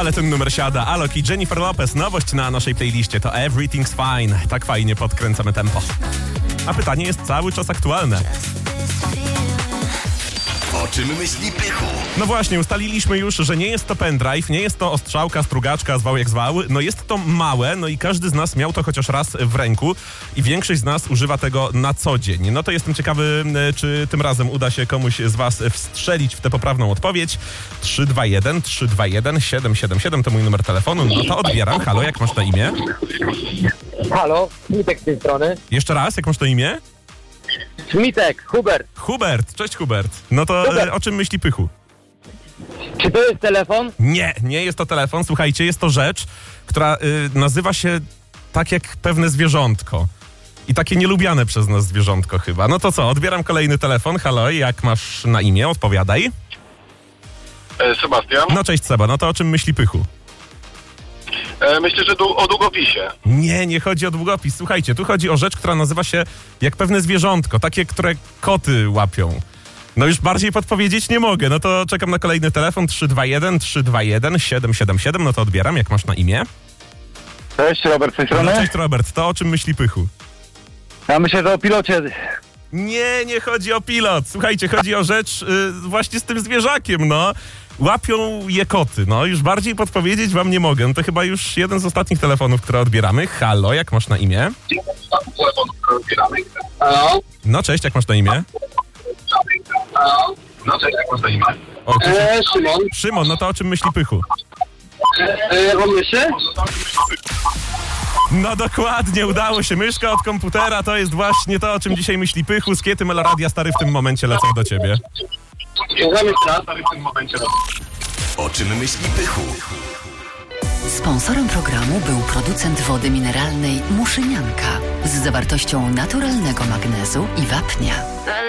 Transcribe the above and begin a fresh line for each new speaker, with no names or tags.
ale ten numer siada. Alok i Jennifer Lopez, nowość na naszej playliście to Everything's Fine. Tak fajnie podkręcamy tempo. A pytanie jest cały czas aktualne.
O czym myśli Pychu?
No właśnie, ustaliliśmy już, że nie jest to pendrive, nie jest to ostrzałka, strugaczka, zwał jak zwał. No jest to małe, no i każdy z nas miał to chociaż raz w ręku i większość z nas używa tego na co dzień. No to jestem ciekawy, czy tym razem uda się komuś z was wstrzelić w tę poprawną odpowiedź. 321-321-777 to mój numer telefonu. No to odbieram. Halo, jak masz na imię?
Halo, Smitek z tej strony.
Jeszcze raz, jak masz na imię?
Smitek, Hubert.
Hubert, cześć Hubert. No to
Hubert.
o czym myśli Pychu?
Czy to jest telefon?
Nie jest to telefon. Słuchajcie, jest to rzecz, która nazywa się tak jak pewne zwierzątko. I takie nielubiane przez nas zwierzątko chyba. No to co, odbieram kolejny telefon. Halo, jak masz na imię? Odpowiadaj.
Sebastian.
No cześć Seba, no to o czym myśli Pychu?
Myślę, że o długopisie.
Nie chodzi o długopis. Słuchajcie, tu chodzi o rzecz, która nazywa się jak pewne zwierzątko. Takie, które koty łapią. No już bardziej podpowiedzieć nie mogę. No to czekam na kolejny telefon. 321-321-777. No to odbieram. Jak masz na imię?
Cześć, Robert z tej
No
strony.
cześć Robert, to o czym myśli Pychu?
Ja myślę, że o pilocie.
Nie chodzi o pilot. Słuchajcie, chodzi o rzecz właśnie z tym zwierzakiem, no. Łapią je koty, no. Już bardziej podpowiedzieć wam nie mogę. No to chyba już jeden z ostatnich telefonów, które odbieramy. Halo, jak masz na imię?
Halo?
No cześć, jak masz na imię?
No cześć, jak masz na imię?
O,
Szymon.
Szymon, no to o czym myśli Pychu?
O myszy?
No dokładnie, udało się. Myszka od komputera to jest właśnie to, o czym dzisiaj myśli Pychu. Z Kiety Meloradia Stary w tym momencie lecą do ciebie.
Słucham jeszcze raz.
W tym momencie.
O czym myśli Pychu?
Sponsorem programu był producent wody mineralnej Muszynianka z zawartością naturalnego magnezu i wapnia.